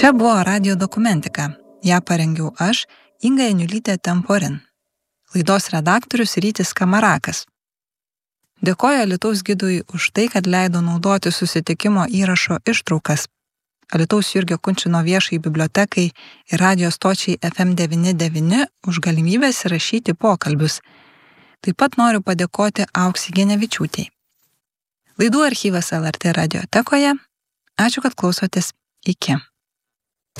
Čia buvo radio dokumentika. Ja parengiau aš, Inga Janiulytė Temporin. Laidos redaktorius Rytis Kamarakas. Dėkoju Alytaus gidui už tai, kad leido naudoti susitikimo įrašo ištraukas. Alytaus Jurgio Kunčino viešai bibliotekai ir radio stočiai FM99 už galimybės įrašyti pokalbius. Taip pat noriu padėkoti Auksei Genevičiūtei. Laidų archyvas LRT radiotekoje. Ačiū, kad klausotės. Iki.